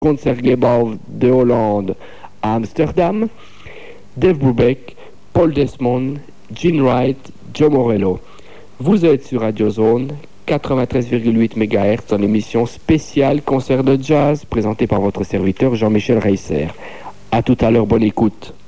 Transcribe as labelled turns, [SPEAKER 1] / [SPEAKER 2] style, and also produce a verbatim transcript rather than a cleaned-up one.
[SPEAKER 1] Concertgebouw de Hollande à Amsterdam, Dave Brubeck, Paul Desmond, Gene Wright, Joe Morello. Vous êtes sur Radio Zone quatre-vingt-treize virgule huit mégahertz dans l'émission spéciale concert de jazz présentée par votre serviteur Jean-Michel Reisser. À tout à l'heure, bonne écoute.